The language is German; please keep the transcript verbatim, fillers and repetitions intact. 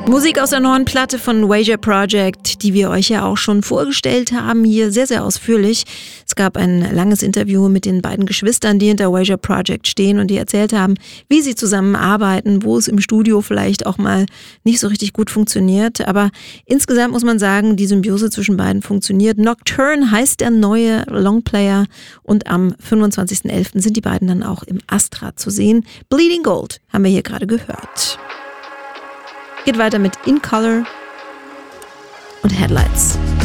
Musik aus der neuen Platte von Wager Project, die wir euch ja auch schon vorgestellt haben, hier sehr, sehr ausführlich. Es gab ein langes Interview mit den beiden Geschwistern, die hinter Wager Project stehen und die erzählt haben, wie sie zusammenarbeiten, wo es im Studio vielleicht auch mal nicht so richtig gut funktioniert. Aber insgesamt muss man sagen, die Symbiose zwischen beiden funktioniert. Nocturne heißt der neue Longplayer und am fünfundzwanzigsten elften sind die beiden dann auch im Astra zu sehen. Bleeding Gold haben wir hier gerade gehört. Geht weiter mit In Color und Headlights.